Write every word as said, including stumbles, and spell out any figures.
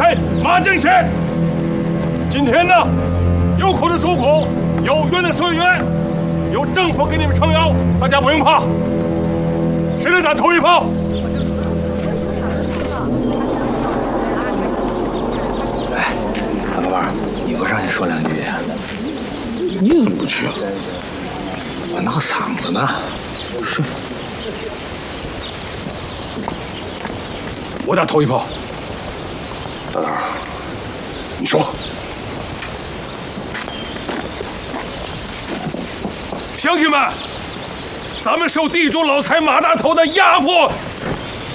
才马敬贤。今天呢，有苦的诉苦，有冤的诉冤，有政府给你们撑腰，大家不用怕。谁来打头一炮？ 哎，大老板，你不上去说两句呀？ 你怎么不去啊？ 我闹嗓子呢。 是。 我打头一炮。 大胆，你说。 乡亲们，咱们受地主老财马大头的压迫